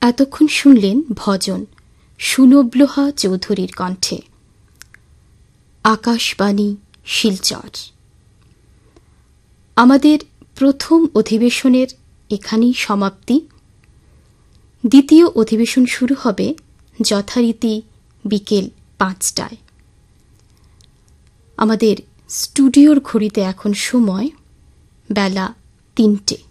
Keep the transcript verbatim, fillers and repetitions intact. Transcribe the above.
এতক্ষণ শুনলেন ভজন সুনবলোহা চৌধুরীর কণ্ঠে। আকাশবাণী শিলচর। আমাদের প্রথম অধিবেশনের এখানেই সমাপ্তি। দ্বিতীয় অধিবেশন শুরু হবে যথারীতি বিকেল পাঁচটায়। আমাদের স্টুডিওর ঘড়িতে এখন সময় বেলা তিনটে।